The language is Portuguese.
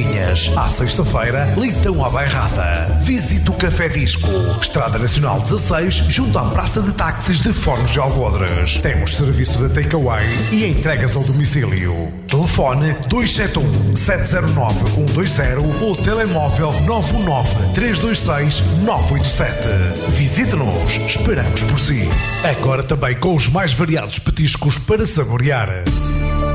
Vidinhas. À sexta-feira, leitão à bairrada. Visite o Café Disco, Estrada Nacional 16, junto à Praça de Táxis de Fornos de Algodres. Temos serviço de takeaway e entregas ao domicílio. Telefone 271-709-120 ou telemóvel 919-326-987. Visite-nos, esperamos por si. Agora também com os mais variados petiscos para saborear.